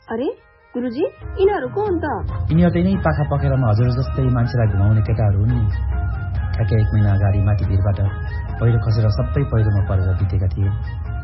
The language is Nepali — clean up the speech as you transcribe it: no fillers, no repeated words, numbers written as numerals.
अरे गुरुजी यिनीहरू को हुन् त? यिनीहरू त नै पाखा पखेरामा हजुर जस्तै मान्छेलाई घुमाउने केटाहरू हुन् नि। ठ्याक्कै 1 महिना अगाडि माथि भिरबाट पहिरो खसेर सबै पहिरोमा परेर बितेका थिए।